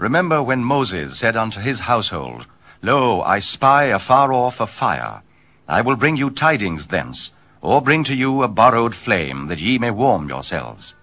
Remember when Moses said unto his household, Lo, I spy afar off a fire. I will bring you tidings thence, or bring to you a borrowed flame, that ye may warm yourselves.